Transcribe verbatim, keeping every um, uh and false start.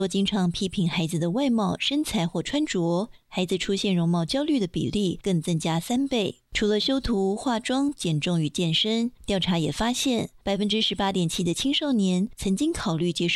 多经常批评孩子的外貌、身材或穿着，孩子出现容貌焦虑的比例更增加三倍。除了修图、化妆、减重与健身，调查也发现，百分之十八点七的青少年曾经考虑接受